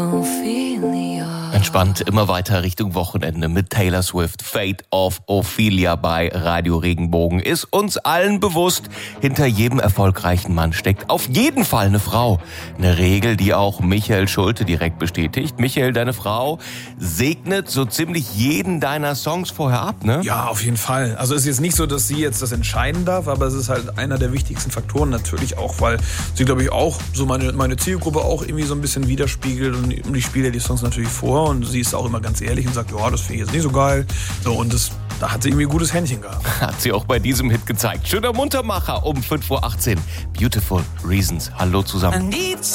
Entspannt immer weiter Richtung Wochenende mit Taylor Swift. Fate of Ophelia bei Radio Regenbogen. Ist uns allen bewusst, hinter jedem erfolgreichen Mann steckt auf jeden Fall eine Frau. Eine Regel, die auch Michael Schulte direkt bestätigt. Michael, deine Frau segnet so ziemlich jeden deiner Songs vorher ab, ne? Ja, auf jeden Fall. Also es ist jetzt nicht so, dass sie jetzt das entscheiden darf, aber es ist halt einer der wichtigsten Faktoren natürlich auch, weil sie, glaube ich, auch so meine Zielgruppe auch irgendwie so ein bisschen widerspiegelt und ich spiele die Songs natürlich vor und sie ist auch immer ganz ehrlich und sagt, ja, das finde ich jetzt nicht so geil. So, und da hat sie irgendwie ein gutes Händchen gehabt. Hat sie auch bei diesem Hit gezeigt. Schöner Muntermacher um 5:18 Uhr. Beautiful Reasons. Hallo zusammen.